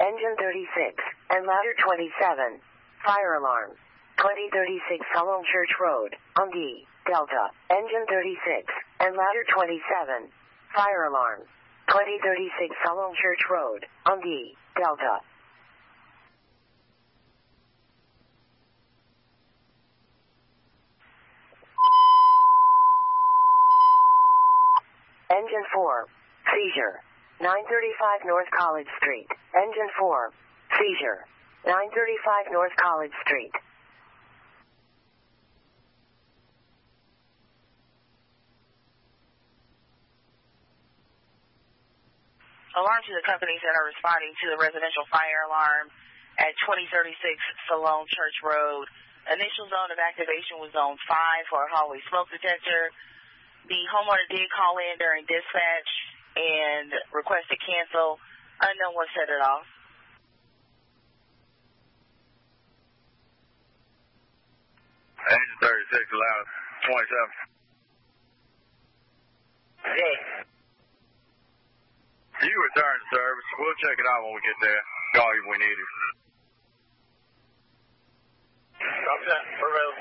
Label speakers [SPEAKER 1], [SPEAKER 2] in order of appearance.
[SPEAKER 1] engine 36, and ladder 27. Fire alarm. 2036 Salon Church Road, Ungi, Delta. Engine 36, and ladder 27. Fire alarm. 2036 Salon Church Road, Ungi, Delta. Engine 4, seizure. 935 North College Street. Engine 4, seizure. 935 North College Street.
[SPEAKER 2] Alarm to the companies that are responding to the residential fire alarm at 2036 Salon Church Road. Initial zone of activation was zone 5 for a hallway smoke detector. The homeowner did call in during dispatch and requested cancel. Unknown what set it off.
[SPEAKER 3] Engine 36, allowed 27.
[SPEAKER 4] Good.
[SPEAKER 3] You return to service. We'll check it out when we get there. Call you when we need it.
[SPEAKER 4] Copy that. We're available.